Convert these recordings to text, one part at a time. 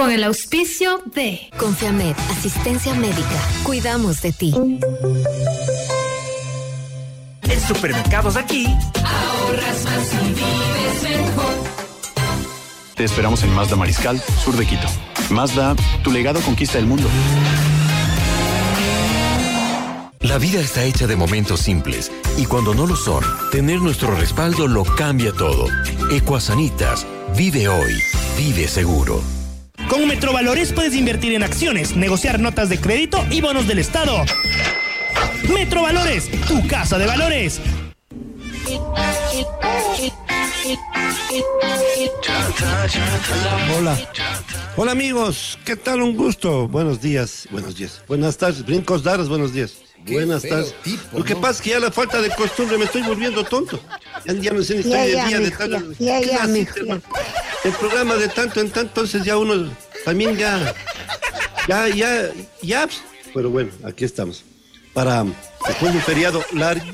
Con el auspicio de Confiamed, asistencia médica. Cuidamos de ti. En Supermercados Aquí ahorras más y vives mejor. Te esperamos en Mazda Mariscal, sur de Quito. Mazda, tu legado conquista el mundo. La vida está hecha de momentos simples y cuando no lo son, tener nuestro respaldo lo cambia todo. Ecuasanitas, vive hoy, vive seguro. Con Metrovalores puedes invertir en acciones, negociar notas de crédito y bonos del Estado. Metrovalores, tu casa de valores. Hola amigos, ¿qué tal? Un gusto. Buenos días. Buenas tardes, brincos daros, buenos días. Buenas tardes. Lo que pasa es que ya la falta de costumbre me estoy volviendo tonto. Ya no sé ni estoy el día de tanto. El programa de tanto en tanto, entonces ya uno también ya. Pero bueno, aquí estamos. Para después de un feriado larguísimo.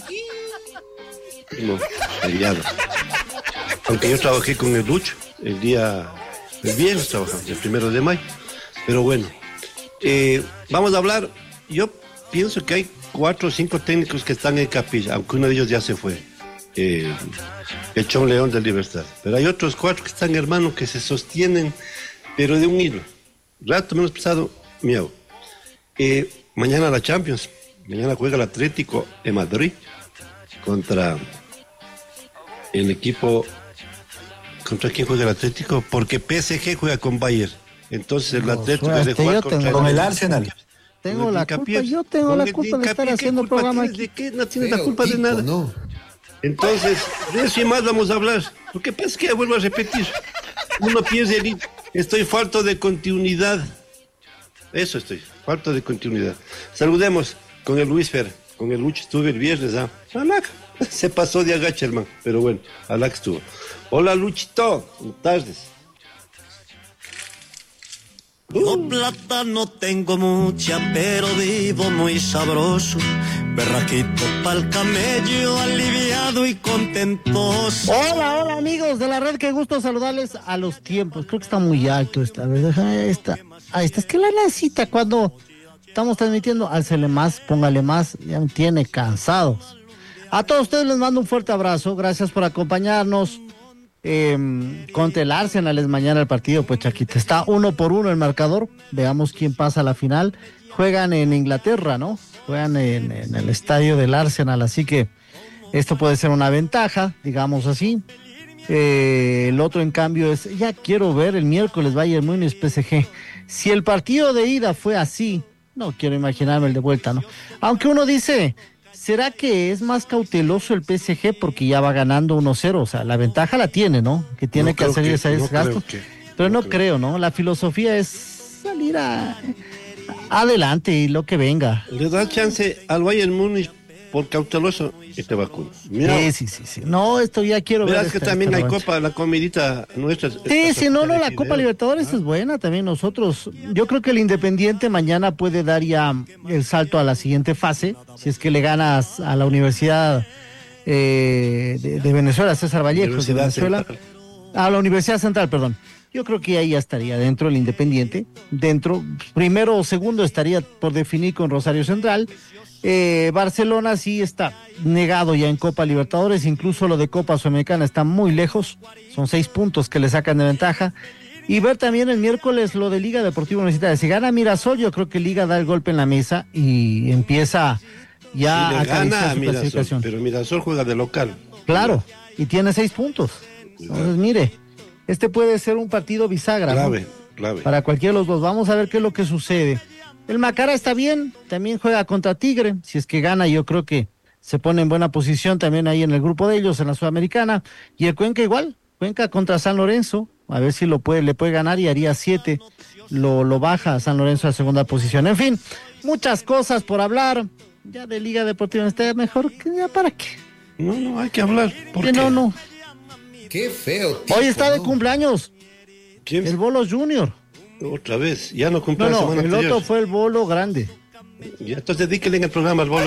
Feriado. Aunque yo trabajé con el Lucho el viernes trabajamos, el 1 de mayo. Pero bueno, vamos a hablar. Yo pienso que hay 4 o 5 técnicos que están en capilla, aunque uno de ellos ya se fue. El Chon León de Libertad. Pero hay otros 4 que están, hermanos, que se sostienen, pero de un hilo. Rato menos pesado, miau. Mañana la Champions. Mañana juega el Atlético en Madrid contra el equipo. ¿Contra quién juega el Atlético? Porque PSG juega con Bayern. Entonces el Atlético debe jugar con el Arsenal. Tengo la culpa, yo tengo la culpa de estar haciendo el programa aquí. ¿De qué? No tienes la culpa de nada. No. Entonces, de eso y más vamos a hablar. Lo que pasa es que vuelvo a repetir. Uno piensa, estoy falto de continuidad. Eso estoy, falto de continuidad. Saludemos con el Luis Fer, con el Lucho estuve el viernes, Alac, se pasó de agacha, hermano, pero bueno, Alac estuvo. Hola Luchito, buenas tardes. Yo plata no tengo mucha, pero vivo muy sabroso. Berraquito pa'l camello, aliviado y contentoso. Hola amigos de la red, qué gusto saludarles a los tiempos. Creo que está muy alto esta vez. Ahí está. Es que la necesita cuando estamos transmitiendo, álcele más, póngale más, ya me tiene cansados. A todos ustedes les mando un fuerte abrazo, gracias por acompañarnos. Contra el Arsenal es mañana el partido, pues Chaquita, está 1-1 el marcador, veamos quién pasa a la final. Juegan en Inglaterra, ¿no? Juegan en el estadio del Arsenal, así que esto puede ser una ventaja, digamos así. El otro en cambio es, ya quiero ver el miércoles Bayern Múnich PSG. Si el partido de ida fue así, no quiero imaginarme el de vuelta, ¿no? Aunque uno dice, ¿será que es más cauteloso el PSG porque ya va ganando 1-0? O sea, la ventaja la tiene, ¿no? Que tiene que hacer ese desgaste. Pero no creo, ¿no? La filosofía es salir adelante y lo que venga. Le da chance al Bayern Múnich por cauteloso y te vacuna. Sí. No, esto ya quiero ver. Verás que también hay copa, la comidita nuestra. Sí, la Copa Libertadores es buena también nosotros. Yo creo que el Independiente mañana puede dar ya el salto a la siguiente fase, si es que le ganas a la Universidad de Venezuela, César Vallejos de Venezuela. Central. A la Universidad Central, perdón. Yo creo que ahí ya estaría dentro el Independiente. Dentro, primero o segundo estaría por definir con Rosario Central. Barcelona sí está negado ya en Copa Libertadores, incluso lo de Copa Sudamericana está muy lejos, son 6 puntos que le sacan de ventaja. Y ver también el miércoles lo de Liga Deportiva Universitaria. Si gana Mirasol, yo creo que Liga da el golpe en la mesa y empieza ya a ganar su clasificación. Pero Mirasol juega de local. Claro, y tiene 6 puntos. Entonces, mire, este puede ser un partido bisagra, clave. Para cualquiera de los dos. Vamos a ver qué es lo que sucede. El Macará está bien, también juega contra Tigre, si es que gana yo creo que se pone en buena posición también ahí en el grupo de ellos, en la Sudamericana, y el Cuenca igual, Cuenca contra San Lorenzo, a ver si le puede ganar y haría 7, lo baja a San Lorenzo a segunda posición. En fin, muchas cosas por hablar, ya de Liga Deportiva está mejor que ya para qué. No, hay que hablar. ¿Por qué? No. Qué feo. Tipo, hoy está de cumpleaños. ¿Quién? El Bolo Junior. Otra vez, ya no cumplió la semana anterior. No, el otro fue el Bolo Grande. Ya, entonces dedíquele en el programa al Bolo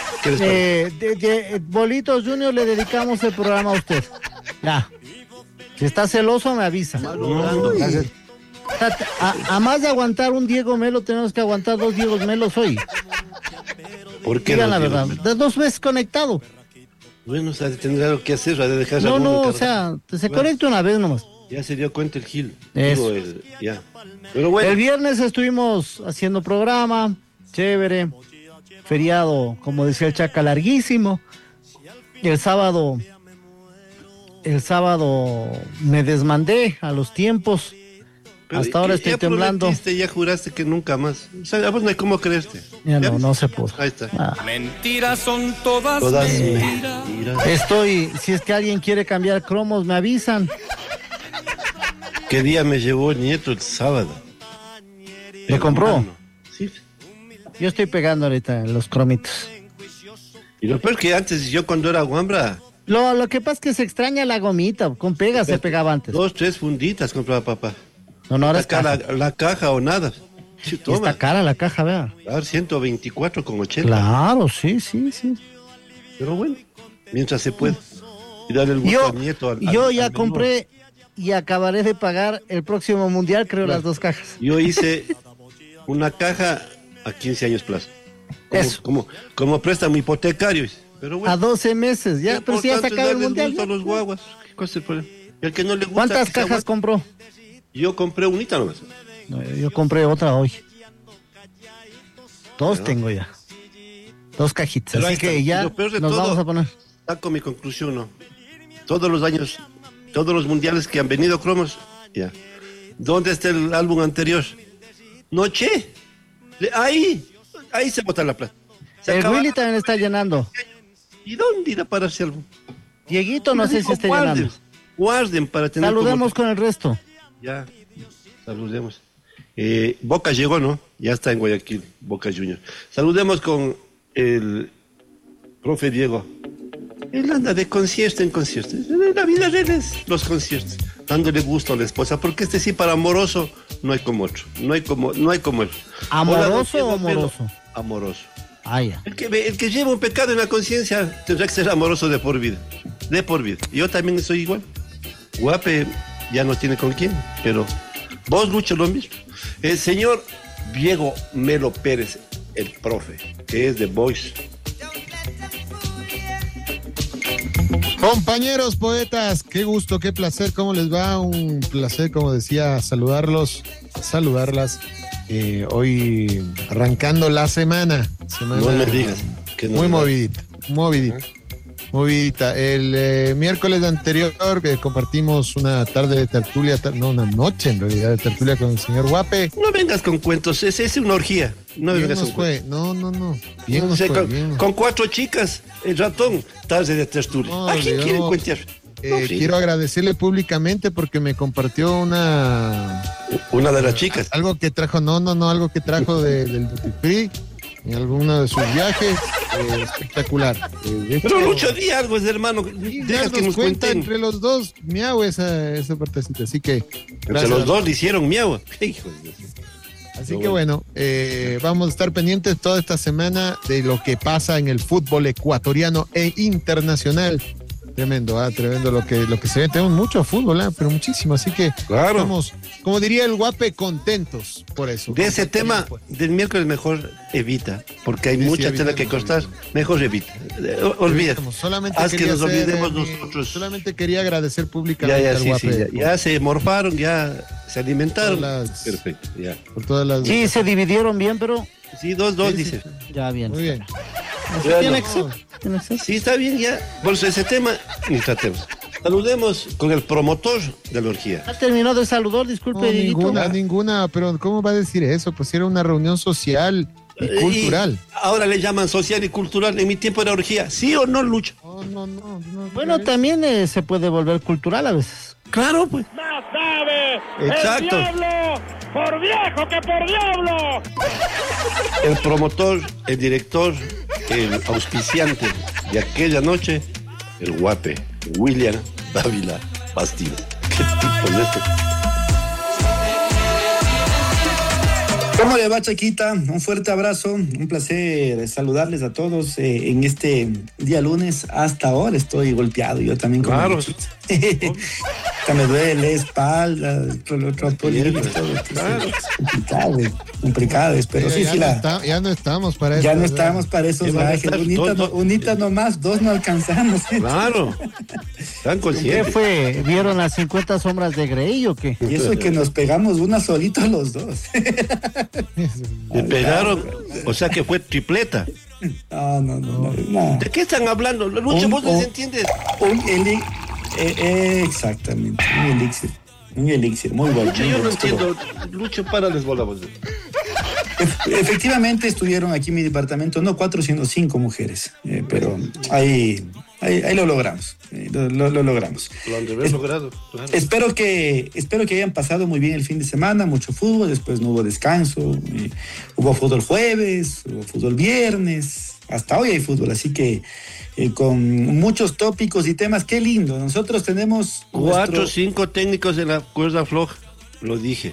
Junior. Bolitos Junior, le dedicamos el programa a usted. Ya. Si está celoso, me avisa. A más de aguantar un Diego Melo, tenemos que aguantar 2 Diegos Melos hoy. ¿Por qué? Digan la verdad, de 2 veces conectado. Bueno, o sea, tendrá algo que hacer, de dejar No, o sea, se conecta una vez nomás. Ya se dio cuenta el Gil. Eso. Ya. Pero bueno. El viernes estuvimos haciendo programa, chévere, feriado, como decía el Chaca, larguísimo. El sábado me desmandé a los tiempos. Pero hasta ahora estoy temblando. Ya juraste que nunca más. O sea, a vos no hay cómo creerte. Ya no se pudo. Ahí está. Mentiras son todas mentiras. Si es que alguien quiere cambiar cromos, me avisan. ¿Qué día me llevó el nieto el sábado? ¿Me compró? Sí. Yo estoy pegando ahorita los cromitos. Y lo peor es que antes, yo cuando era guambra... Lo que pasa es que se extraña la gomita. Con pega se pegaba antes. 2, 3 funditas compraba papá. No, ahora es caja. La caja o nada. Sí, está cara la caja, vea. Claro, 124,80. Claro, sí. Pero bueno, mientras se puede. Y darle el gusto al nieto. Yo ya compré y acabaré de pagar el próximo mundial, creo, las 2 cajas. Yo hice una caja a 15 años plazo. Como préstamo hipotecario. Pero bueno, a 12 meses, ya, pero si ya se acaba el mundial. A los guaguas. ¿Cuál es el problema? El que no le gusta. ¿Cuántas cajas compró? Yo compré unita nomás. No, yo compré otra hoy. 2 tengo ya. 2 cajitas. Pero así que ya nos vamos a poner. Saco mi conclusión, ¿no? Todos los años, todos los mundiales que han venido cromos, ya. ¿Dónde está el álbum anterior? Noche. Ahí se bota la plata. El Willy también está llenando. ¿Y dónde irá para ese álbum? Dieguito no sé si está llenando. Guarden para tener. Saludemos con el resto. Ya, saludemos. Boca llegó, ¿no? Ya está en Guayaquil, Boca Juniors. Saludemos con el profe Diego. Él anda de concierto en concierto. La vida de él es los conciertos, dándole gusto a la esposa, porque sí para amoroso no hay como otro. No hay como él. ¿Amoroso o amoroso? Amoroso. Ya. El que lleva un pecado en la conciencia tendrá que ser amoroso de por vida. De por vida. Yo también soy igual. Guape ya no tiene con quién, pero vos, Lucho, lo mismo. El señor Diego Melo Pérez, el profe, que es de Voice. Compañeros poetas, qué gusto, qué placer, ¿cómo les va? Un placer, como decía, saludarlas. Hoy arrancando la semana. No me digas. Que no muy movidita. El miércoles anterior compartimos una tarde de tertulia, una noche en realidad de tertulia con el señor Guape. No vengas con cuentos, es una orgía. No vengas con cuentos. No. Con 4 chicas, el ratón, tarde de tertulia. ¿A quién quieren cuentear? Quiero agradecerle públicamente porque me compartió una de las chicas. Algo que trajo, algo que trajo del Duty Free en alguno de sus viajes, espectacular. Pero Lucho, di algo, es hermano, deja que nos cuenta entre los dos, miau, esa partecita, así que entre los dos le hicieron miau. Así que bueno, vamos a estar pendientes toda esta semana de lo que pasa en el fútbol ecuatoriano e internacional. Tremendo lo que se ve. Tenemos mucho fútbol, pero muchísimo. Así que estamos, como diría el Guape, contentos por eso. De ese tema del miércoles mejor evita, porque hay mucha tela que cortar. Mejor evita. Olvida. Haz que nos olvidemos nosotros. Solamente quería agradecer públicamente al Guape. Ya se morfaron, ya se alimentaron. Perfecto, ya. Por todas las... Sí, se dividieron bien, pero... Sí, 2-2, dice. Ya, bien. Muy bien. ¿Tiene acceso? Sí, está bien, ya. Por eso ese tema, ni tratemos. Saludemos con el promotor de la orgía. ¿Ha terminado de saludar? Disculpe, ninguna, pero ¿cómo va a decir eso? Pues era una reunión social y cultural. Ahora le llaman social y cultural. En mi tiempo era orgía. ¿Sí o no, Lucho? No. Bueno, también se puede volver cultural a veces. Claro, pues. ¡Más sabe! Exacto. ¡El diablo! ¡Por viejo que por diablo! El promotor, el director, el auspiciante de aquella noche, el Guape, William Dávila Bastida. ¿Qué tipo es este? ¿Cómo le va, Chaquita? Un fuerte abrazo, un placer saludarles a todos en este día lunes. Hasta ahora estoy golpeado, yo también. Claro. Me duele espalda, todo. Complicado, pero sí, ya no estamos para eso. Ya no estamos para esos viajes. Unita nomás, 2 no alcanzamos. Claro. Están conscientes. ¿Qué fue? ¿Vieron las 50 sombras de Grey o qué? Y eso que nos pegamos una solitos los dos. Me pegaron, o sea que fue tripleta. No. ¿De qué están hablando? Lucho, ¿vos les entiendes? Exactamente, un elixir, muy bueno. Lucho, yo no entiendo. Lucho, párales bola vos. Efectivamente estuvieron aquí en mi departamento, no 4, sino 5 mujeres, pero ahí lo logramos, lo logramos. Lo han de haber logrado, claro. Espero que hayan pasado muy bien el fin de semana, mucho fútbol, después no hubo descanso, hubo fútbol jueves, hubo fútbol viernes, hasta hoy hay fútbol, así que con muchos tópicos y temas, qué lindo. Nosotros tenemos 4 o 5 técnicos en la cuerda floja, lo dije.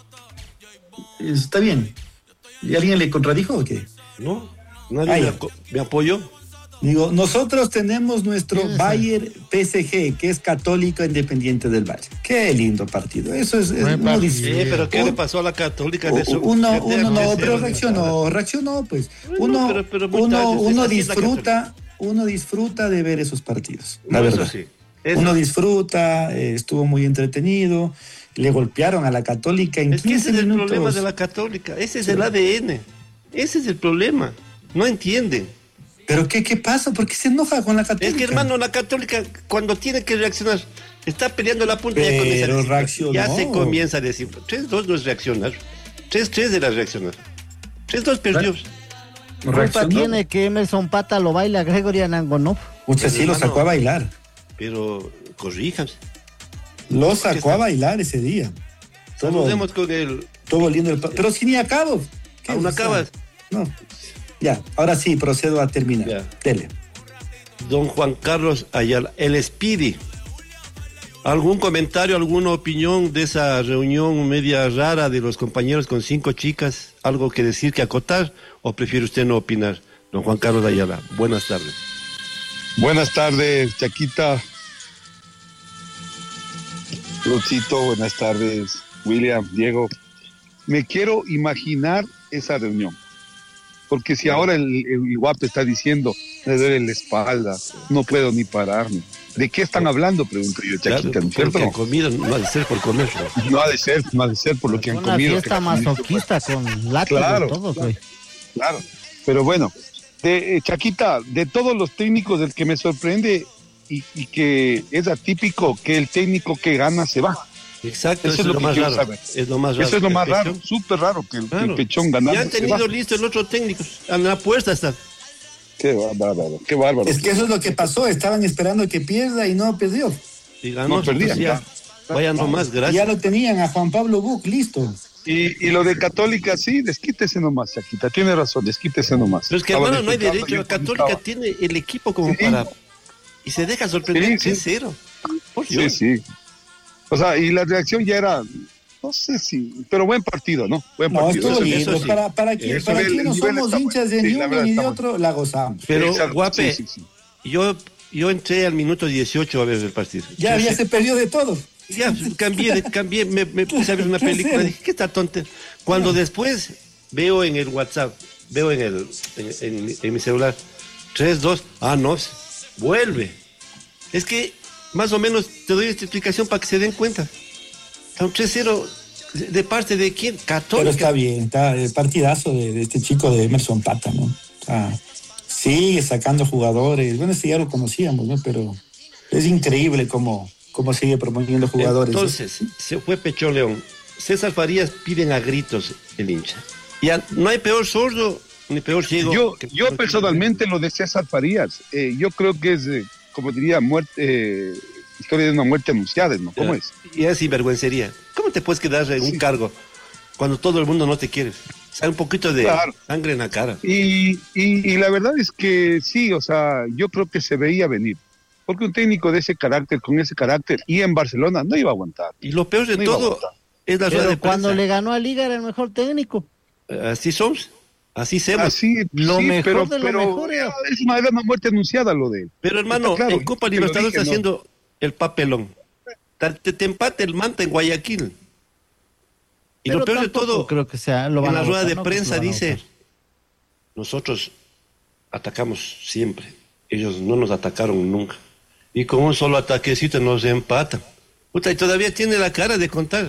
Está bien. ¿Y alguien le contradijo o qué? No, nadie me apoyó. Digo, nosotros tenemos nuestro Bayern PSG, que es Católica Independiente del Valle. Qué lindo partido. Eso es pero ¿qué le pasó a la Católica de eso? Uno no, pero reaccionó, pues. Uno disfruta de ver esos partidos, la verdad. Sí. Uno disfruta, estuvo muy entretenido. Le golpearon a la Católica en 15 minutos. Ese es el problema de la Católica, ese es el ADN, ese es el problema, no entienden. ¿Pero qué pasa? ¿Por qué se enoja con la Católica? Es que, hermano, la Católica, cuando tiene que reaccionar, está peleando la punta ya se comienza a decir, 3-2 no es reaccionar, 3-3 era reaccionar, 3-2 perdió. Culpa tiene que Emerson Pata lo baila Gregory Anangonov. Usted sí lo sacó a bailar. Pero corríjanse. Lo sacó a bailar ese día. Saludemos con el... Todo lindo. Pero si ni acabo. ¿Aún acabas? No. Ya, ahora sí, procedo a terminar. Ya. Tele. Don Juan Carlos Ayala, el Speedy. ¿Algún comentario, alguna opinión de esa reunión media rara de los compañeros con 5 chicas? ¿Algo que decir, que acotar? ¿O prefiere usted no opinar? Don Juan Carlos Ayala, buenas tardes. Buenas tardes, Chaquita. Luchito, buenas tardes. William, Diego. Me quiero imaginar esa reunión. Porque si ahora el guapo está diciendo, me duele la espalda, no puedo ni pararme. ¿De qué están hablando? Pregunto yo, Chaquita, ¿no es cierto? Porque comida no ha de ser por comer. No ha de ser por lo que han comido. Una fiesta masoquista con látigo y todo, güey. Claro, pero bueno, Chaquita, de todos los técnicos, el que me sorprende y que es atípico, que el técnico que gana se va. Exacto, eso es lo más raro. Es lo más raro. Eso es lo más raro, súper raro, que el Pechón ganando. Ya han tenido listo el otro técnico, a la puerta está. Qué bárbaro, qué bárbaro. Es que eso es lo que pasó, estaban esperando que pierda y no perdió. Y ganó, no perdía. Pues ya. Vayan nomás, gracias. Ya lo tenían a Juan Pablo Buch, listo. Y lo de Católica, sí, desquítese nomás, Chaquita, tiene razón, desquítese nomás. Pero es que, hermano, no hay derecho, la Católica tiene el equipo como para... Y se deja sorprender 3-0. Sí. O sea, y la reacción ya era, no sé si, pero buen partido, ¿no? Buen partido. Estuvo lindo. Sí. Para quien no somos hinchas de ni uno ni de otro, la gozamos. Pero, Guape, yo entré al minuto 18 a ver el partido. Ya se perdió de todo. Ya cambié, me puse a ver una película, dije, ¿qué está tonto? Cuando después veo en el WhatsApp, veo en mi celular, 3-2, no, vuelve. Es que más o menos te doy esta explicación para que se den cuenta. Un 3-0 de parte de quién, Católica. Pero está bien, está el partidazo de este chico de Emerson Pata, ¿no? Sigue sacando jugadores. Bueno, ya lo conocíamos, ¿no? Pero es increíble cómo sigue promoviendo jugadores. Entonces, se fue Pechón León. César Farías piden a gritos el hincha. Ya no hay peor sordo ni peor ciego. Yo personalmente lo de César Farías, yo creo que es, como diría, historia de una muerte anunciada, ¿no? ¿Cómo es? Y es sinvergüencería. ¿Cómo te puedes quedar en un cargo cuando todo el mundo no te quiere? Sale un poquito de sangre en la cara. Y la verdad es que sí, o sea, yo creo que se veía venir. Porque un técnico de ese carácter, con ese carácter, y en Barcelona no iba a aguantar. Y lo peor de todo es la rueda de prensa. Cuando le ganó a Liga era el mejor técnico. Así somos. Así somos. Así, Lo sí, mejor pero, de lo pero mejor era. es una muerte anunciada lo de él. Pero hermano, Está claro, en Copa te lo Libertadores dije, está haciendo el papelón. Te empate el Manta en Guayaquil. Y Pero lo peor de tampoco todo, creo que sea, lo en van la a rueda votar, de ¿no? Pues prensa lo van a dice, votar. nosotros atacamos siempre. Ellos no nos atacaron nunca. Y con un solo ataquecito nos empatan. Puta, y todavía tiene la cara de contar.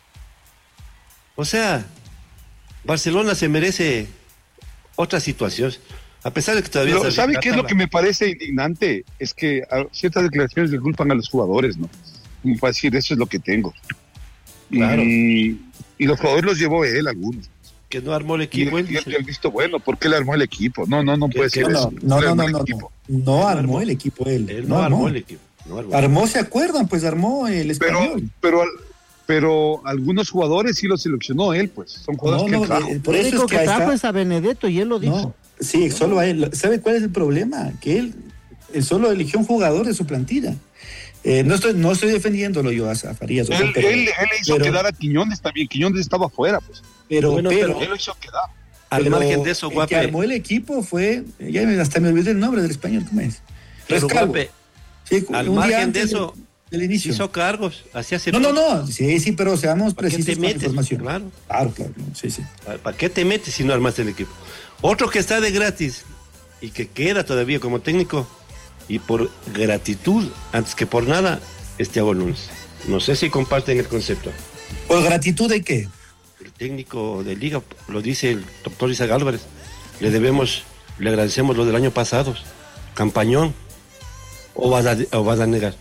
O sea, Barcelona se merece otra situación. A pesar de que todavía... Pero, ¿sabe qué es lo tabla. que me parece indignante? Es que a ciertas declaraciones le culpan a los jugadores, ¿no? Como para decir, eso es lo que tengo. Claro. Y los jugadores los llevó él, algunos. Que no armó el equipo. Y el visto bueno, ¿por qué le armó el equipo? No puede ser eso. No le armó el armó el equipo él. Él no armó el equipo. No armó. Armó, ¿se acuerdan? Pues armó el español. Pero algunos jugadores sí los seleccionó él, pues. Son jugadores que él trajo. Por eso es que trajo es a Benedetto y él lo dijo. No, sí, solo a él. ¿Sabe cuál es el problema? Que él solo eligió un jugador de su plantilla. No estoy defendiéndolo yo a Farías. Él le hizo quedar a Quiñones también. Quiñones estaba afuera, pues. Pero él lo hizo quedar. Al margen de eso, el Guape. que armó el equipo fue, hasta me olvidé el nombre del español, ¿cómo es? Pero, Rescalvo. Guape, Sí, al un día margen de antes eso, del inicio. hizo cargos. Así hace No. Sí, pero seamos ¿Para qué precisos te con la metes? información. Claro. Claro. Sí. ¿Para qué te metes si no armaste el equipo? Otro que está de gratis y que queda todavía como técnico y por gratitud, antes que por nada, es Thiago Núñez. No sé si comparten el concepto. ¿Por gratitud de qué? El técnico de Liga, lo dice el doctor Isaac Álvarez. Le agradecemos lo del año pasado. Campañón. ¿O vas a negar?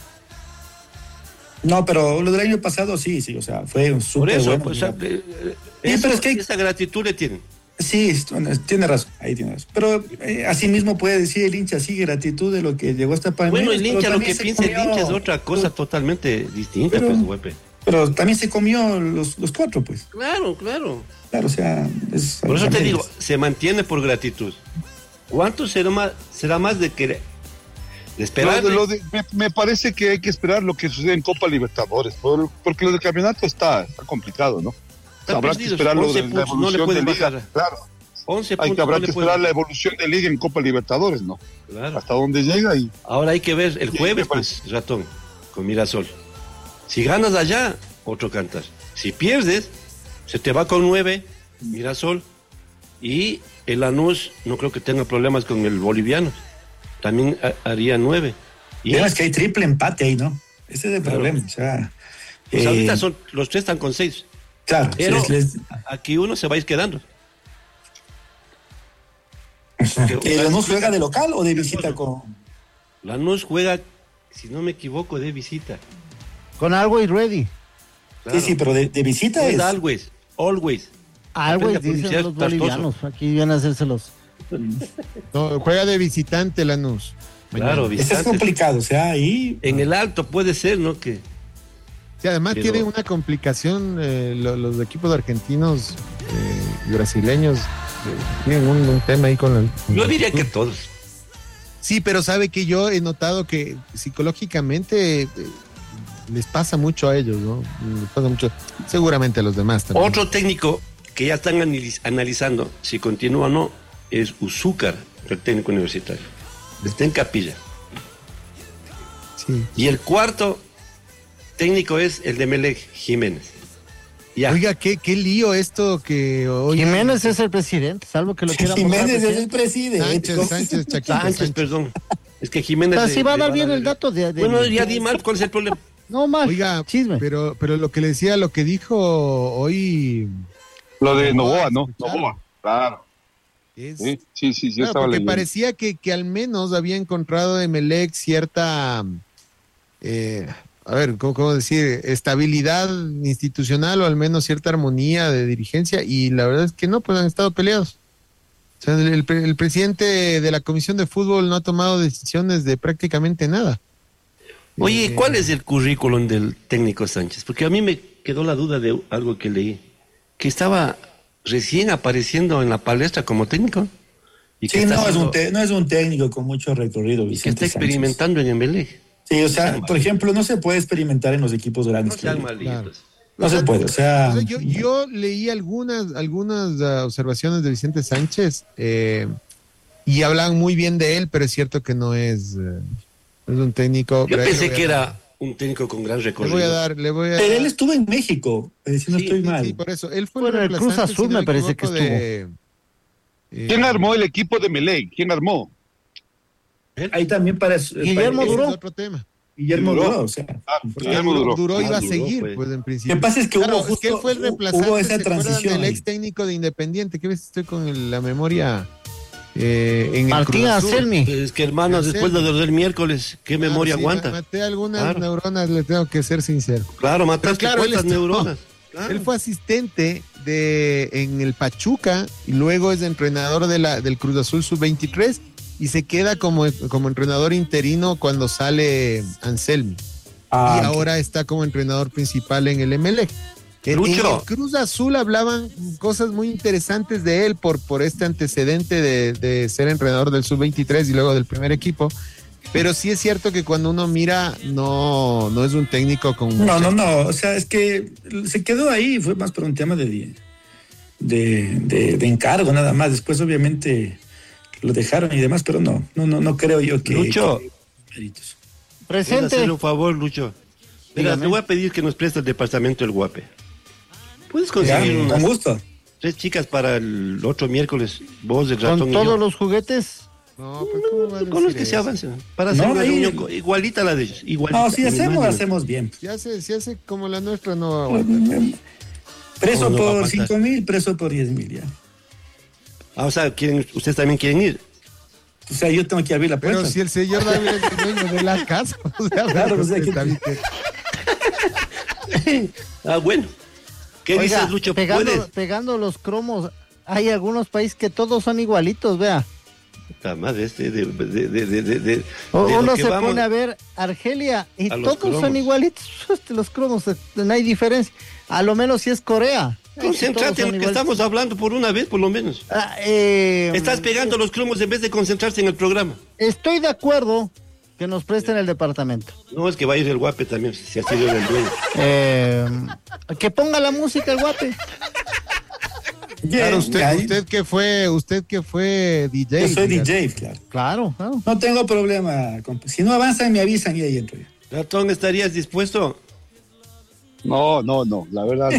No, pero lo del año pasado sí, o sea, fue un súper bueno. Pues, pero es que esa gratitud le tienen. Sí, tiene razón, ahí tiene razón. Pero así mismo puede decir el hincha, sí, gratitud de lo que llegó hasta Palmeiras. Bueno, el hincha, lo que piensa el hincha es otra cosa totalmente distinta, pues, Huepe. Pero también se comió los cuatro, pues. Claro. Claro, o sea... Por eso te digo, se mantiene por gratitud. ¿Cuánto será más de esperar? Me parece que hay que esperar lo que sucede en Copa Libertadores, porque lo del campeonato está complicado, ¿no? Habrá que esperar lo de la evolución no de Liga. bajar. Claro. 11 Habrá que esperar la evolución de Liga en Copa Libertadores, ¿no? Claro. Hasta dónde llega y... Ahora hay que ver el jueves, pues, Ratón, con Mirasol. Si ganas allá, otro cantar. Si pierdes, se te va con 9, Mirasol. Y el Lanús no creo que tenga problemas con el boliviano. También haría 9. Y es que hay triple empate ahí, ¿no? Ese es el problema. O sea, pues ahorita los tres están con 6. Claro. Pero aquí uno se va a ir quedando. ¿Lanús juega de local o de visita con...? Lanús juega, si no me equivoco, de visita. Con Always Ready. Claro. Sí, pero de visita es... Always. Always, dicen los bolivianos. Aquí vienen a hacérselos. No, juega de visitante Lanús. Claro, visitante. Eso es complicado, o sea, ahí... En el alto puede ser, ¿no? Que... Sí, además tiene una complicación, los equipos argentinos y brasileños tienen un tema ahí con el... Yo diría que todos. Sí, pero sabe que yo he notado que psicológicamente les pasa mucho a ellos, ¿no? Les pasa mucho, seguramente a los demás también. Otro técnico que ya están analizando si continúa o no es Uzúcar, el técnico universitario. Está en Capilla. Sí. Y el cuarto técnico es el de Melec, Jiménez. Ya. Oiga, qué lío esto que hoy... Jiménez es el presidente, salvo que lo quiera Jiménez es el presidente. Sánchez, perdón. Es que Jiménez... Pero si va a dar bien el dato de... Bueno, ya di mal, ¿cuál es el problema? No mal, oiga, chisme. Pero lo que le decía, lo que dijo hoy... Lo de Novoa, ¿no? Novoa, claro. Sí, claro, porque leyendo. Parecía que al menos había encontrado de Melec cierta... a ver, ¿cómo decir? Estabilidad institucional o al menos cierta armonía de dirigencia, y la verdad es que no, pues han estado peleados. O sea, el presidente de la Comisión de Fútbol no ha tomado decisiones de prácticamente nada. Oye, ¿cuál es el currículum del técnico Sánchez? Porque a mí me quedó la duda de algo que leí, que estaba recién apareciendo en la palestra como técnico. Y sí, no es un técnico con mucho recorrido, Vicente. Que está experimentando en Emelec. Sí, o sea, por ejemplo, no se puede experimentar en los equipos grandes. No sean malitos. No se puede, o sea yo leí algunas observaciones de Vicente Sánchez y hablan muy bien de él, pero es cierto que no es un técnico. Yo pensé que era un técnico con gran recorrido. Le voy a Pero dar. él estuvo en México, si no estoy mal. Sí, por eso. Él fue Bueno, el Cruz Azul me parece que estuvo. ¿Quién armó el equipo de Melec? ¿Quién armó? Ahí también para Guillermo Duró. Es otro tema. Guillermo Duró, o sea. Guillermo Duró iba a Duró, seguir, pues. en principio. Lo que pasa es que Claro, que él fue el reemplazante, hubo esa ¿se acuerdan transición del ahí? ex técnico de Independiente? ¿Qué ves? Estoy con la memoria en Martín el Cruz Azul. Anselmi. Es que, hermanos, después de lo del miércoles, ¿qué memoria Sí, aguanta? maté algunas Claro. neuronas, le tengo que ser sincero. Claro, mataste Pero cuántas él estuvo- neuronas. Claro. Él fue asistente en el Pachuca y luego es entrenador del Cruz Azul Sub-23 y se queda como entrenador interino cuando sale Anselmi. Y ahora está como entrenador principal en el Emelec. En el Cruz Azul hablaban cosas muy interesantes de él por este antecedente de ser entrenador del Sub-23 y luego del primer equipo. Pero sí es cierto que cuando uno mira, no es un técnico con... No, o sea, es que se quedó ahí, fue más por un tema de encargo nada más. Después obviamente lo dejaron y demás, pero no creo yo que... Lucho. Méritos. ¿Puedes Presente. hacer un favor, Lucho? Mira, te voy a pedir que nos prestes el departamento del Guape. ¿Puedes conseguir Ya, unas con gusto. 3 chicas para el otro miércoles? Vos, el ratón Con y yo. todos los juguetes. No, pero ¿cómo va a Con los decir que se eso? avancen. Para hacer No, una ahí- reunión igualita a la de ellos. Igualita, No, si ni hacemos, más lo ni hacemos bien. Si hace como la nuestra, no... Preso ¿Cómo no va a por faltar? 5,000, preso por 10,000 ya. menos. Ah, o sea, ustedes también quieren ir. O sea, yo tengo que abrir la puerta. Pero si el señor David es el dueño de la casa, o sea, Claro, o sea, que- está bien. Ah, bueno. ¿Qué Oiga, dices, Lucho? ¿Puedes? pegando los cromos, hay algunos países que todos son igualitos, vea. Puta madre, de Uno lo que se vamos- pone a ver Argelia y a los todos son cromos. igualitos. Los cromos, no hay diferencia. A lo menos si es Corea. Concéntrate en lo que estamos hablando por una vez, por lo menos. Estás pegando los cromos en vez de concentrarse en el programa. Estoy de acuerdo que nos presten el departamento. No, es que va a ir el Guape también, si ha sido el dueño. Que ponga la música el Guape. Claro, usted que fue DJ. Yo soy fíjate. DJ, claro. Claro. No tengo problema. Si no avanzan, me avisan y ahí entro yo. Ratón, ¿estarías dispuesto? No, la verdad.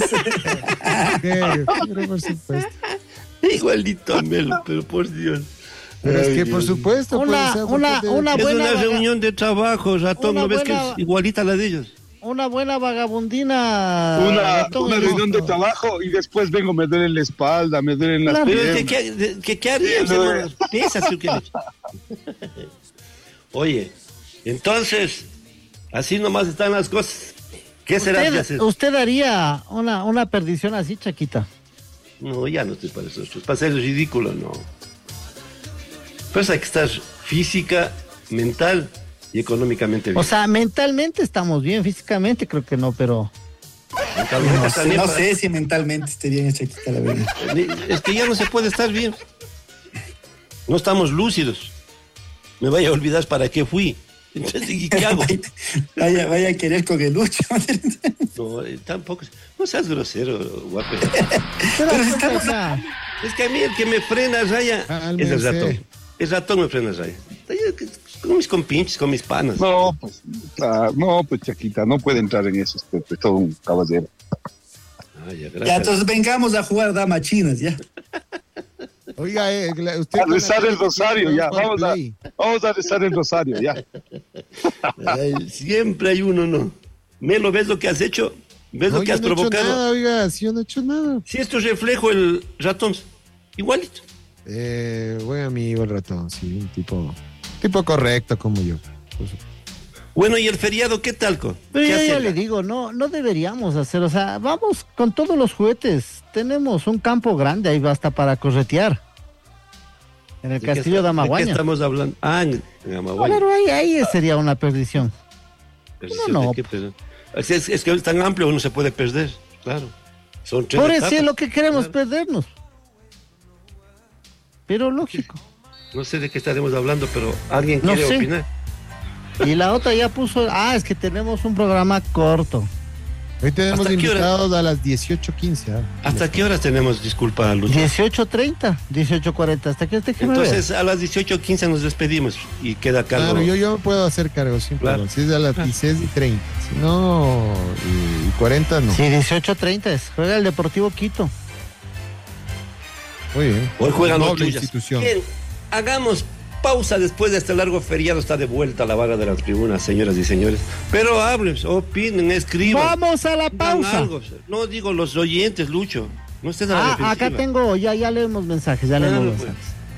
Pero por supuesto. Igualito a Melo, pero por Dios. Pero es Ay, que por Dios. supuesto. Una Es buena una reunión de trabajo, Ratón, una ¿no ves que buena- es igualita a la de ellos? Una buena vagabundina. Una Ratón, reunión de trabajo y después vengo, me duele la espalda, me duelen las Claro. Pero piernas. ¿qué harían? Sí, hermano? Pesas, ¿sí o qué? Oye, entonces, así nomás están las cosas. ¿Qué será de hacer? ¿Usted haría una perdición así, Chaquita? No, ya no estoy para eso. Para ser ridículo, no. Pues hay que estar física, mental y económicamente bien. O sea, mentalmente estamos bien, físicamente creo que no, pero... No sé si mentalmente esté bien esta Chaquita, la verdad. Es que ya no se puede estar bien. No estamos lúcidos. Me vaya a olvidar para qué fui. Entonces, ¿y qué hago? Vaya a querer con el Lucho. No, tampoco. No seas grosero, guapo. Pero si estamos... Es que a mí el que me frena, Raya, es el ratón. El ratón me frena, Raya. Con mis compinches, con mis panas. No, pues Chaquita, no puede entrar en eso, es todo un caballero. Ya, entonces vengamos a jugar damas chinas, ya. Oiga, usted... A rezar el rosario, ya. Vamos a rezar el rosario, ya. Ay, siempre hay uno, ¿no? Melo, ¿ves lo que has hecho? ¿Ves lo que has provocado? No he hecho nada, oiga, si yo no he hecho nada. Si esto es reflejo el ratón, igualito. Buen amigo el ratón, sí, un tipo correcto como yo. Bueno, ¿y el feriado qué tal? Pero ¿Qué yo ya hacer? le digo, no deberíamos hacer, o sea, vamos con todos los juguetes. Tenemos un campo grande, ahí basta para corretear. En el castillo de ¿De Amaguaña. qué estamos hablando? Ah, en Amaguaña. Claro, ahí sería una perdición. No. Es que es tan amplio, no se puede perder, claro. Son 3 Por eso etapas. es lo que queremos, perdernos. Pero lógico. No sé de qué estaremos hablando, pero alguien No quiere sé. opinar. Y la otra ya puso, es que tenemos un programa corto. Hoy tenemos ¿Hasta qué hora? invitados a las 18:15. ¿Hasta qué horas tenemos? Disculpa, Lucho. 18:30, 18:40. ¿Hasta qué hora? Entonces, a las 18:15 nos despedimos y queda a cargo. Claro, yo me puedo hacer cargo, sin problema. Si es a las 16:30. Si no, y 40 no. Sí, 18:30 es. Juega el Deportivo Quito. Muy bien. Hoy juegan los Noble tuyas. institución. Bien, hagamos pausa después de este largo feriado. Está de vuelta la vaga de las tribunas, señoras y señores. Pero hablen, opinen, escriban. Vamos a la Digan pausa. algo. No digo los oyentes, Lucho. No estés a la defensiva. Acá tengo, ya leemos mensajes, leemos mensajes.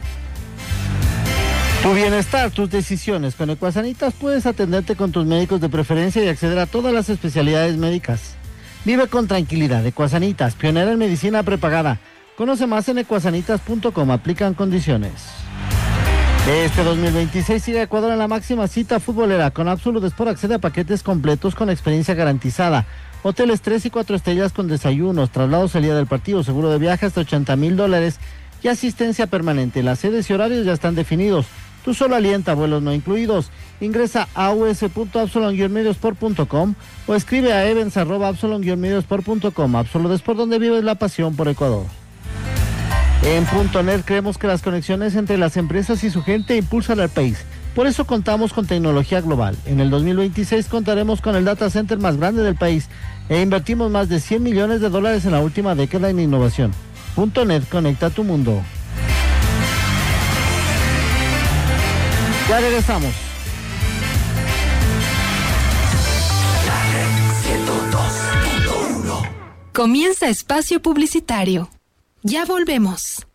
Tu bienestar, tus decisiones. Con Ecuasanitas puedes atenderte con tus médicos de preferencia y acceder a todas las especialidades médicas. Vive con tranquilidad. Ecuasanitas, pionera en medicina prepagada. Conoce más en ecuasanitas.com. Aplican condiciones. Este 2026 sigue Ecuador en la máxima cita futbolera. Con Absolute Sport accede a paquetes completos con experiencia garantizada. Hoteles 3 y 4 estrellas con desayunos, traslados el día del partido, seguro de viaje hasta $80,000 y asistencia permanente. Las sedes y horarios ya están definidos. Tú solo alienta, vuelos no incluidos. Ingresa a us.absolon-mediosport.com o escribe a events@absolon-mediosport.com. Absolute Sport, donde vives la pasión por Ecuador. En .net creemos que las conexiones entre las empresas y su gente impulsan al país. Por eso contamos con tecnología global. En el 2026 contaremos con el data center más grande del país e invertimos más de $100 millones en la última década en innovación. .net, conecta tu mundo. Ya regresamos. Comienza espacio publicitario. Ya volvemos.